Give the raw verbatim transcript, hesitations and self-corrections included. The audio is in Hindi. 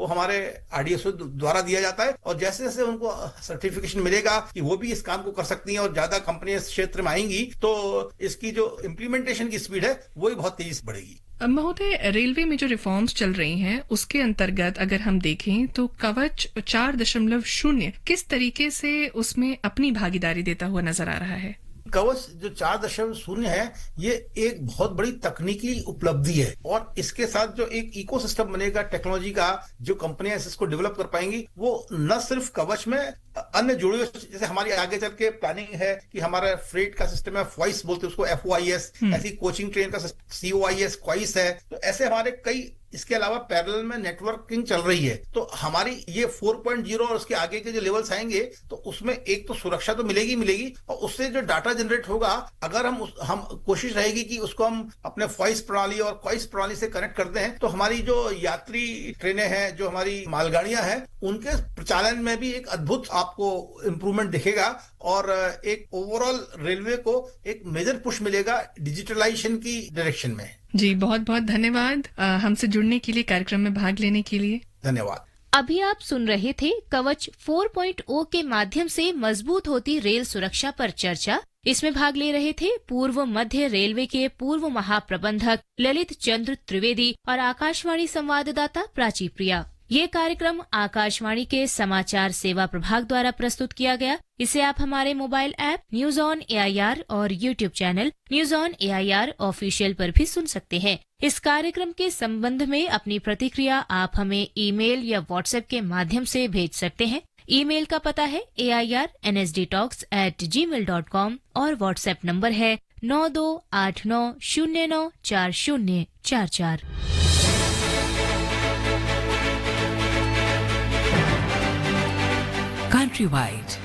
वो हमारे आरडीएसओ द्वारा दिया जाता है और जैसे जैसे उनको सर्टिफिकेशन मिलेगा कि वो भी इस काम को कर सकती हैं और ज्यादा कंपनियां इस क्षेत्र में आएंगी तो इसकी जो इम्प्लीमेंटेशन की स्पीड है वो भी बहुत तेजी से बढ़ेगी। महोदय, रेलवे में जो रिफॉर्म्स चल रही हैं उसके अंतर्गत अगर हम देखें तो कवच चार दशमलव शून्य किस तरीके से उसमें अपनी भागीदारी देता हुआ नजर आ रहा है? कवच जो चार दशमलव शून्य है ये एक बहुत बड़ी तकनीकी उपलब्धि है और इसके साथ जो एक इकोसिस्टम बनेगा टेक्नोलॉजी का, जो कंपनियां इसको डेवलप कर पाएंगी वो न सिर्फ कवच में अन्य जुड़े हुए, जैसे हमारी आगे चल के प्लानिंग है कि हमारा फ्रेट का सिस्टम है, फ्वाइस बोलते हैं उसको, एफ ओ आई एस, ऐसी कोचिंग ट्रेन का सी ओ आई एस क्वाइस है। तो ऐसे हमारे कई, इसके अलावा पैरेलल में नेटवर्किंग चल रही है। तो हमारी ये फोर पॉइंट ज़ीरो और उसके आगे के जो लेवल्स आएंगे तो उसमें एक तो सुरक्षा तो मिलेगी मिलेगी और उससे जो डाटा जनरेट होगा, अगर हम उस, हम कोशिश रहेगी कि उसको हम अपने वॉइस प्रणाली और क्वाइस प्रणाली से कनेक्ट करते हैं तो हमारी जो यात्री ट्रेनें हैं, जो हमारी मालगाड़ियां हैं, उनके प्रचालन में भी एक अद्भुत आपको इम्प्रूवमेंट दिखेगा और एक ओवरऑल रेलवे को एक मेजर पुश मिलेगा डिजिटलाइजेशन की डायरेक्शन में। जी, बहुत बहुत धन्यवाद हमसे जुड़ने के लिए, कार्यक्रम में भाग लेने के लिए धन्यवाद। अभी आप सुन रहे थे कवच फोर पॉइंट ओ के माध्यम से मजबूत होती रेल सुरक्षा पर चर्चा। इसमें भाग ले रहे थे पूर्व मध्य रेलवे के पूर्व महाप्रबंधक ललित चंद्र त्रिवेदी और आकाशवाणी संवाददाता प्राची प्रिया। ये कार्यक्रम आकाशवाणी के समाचार सेवा प्रभाग द्वारा प्रस्तुत किया गया। इसे आप हमारे mobile app news on A I R और YouTube channel news on A I R official पर भी सुन सकते हैं। इस कार्यक्रम के संबंध में अपनी प्रतिक्रिया आप हमें ईमेल या व्हाट्सएप के माध्यम से भेज सकते हैं। ईमेल का पता है ए I R N S D talks eight ji mail dot com और व्हाट्सएप नंबर है नौ दो आठ नौ शून्य नौ चार शून्य चार चार। Countrywide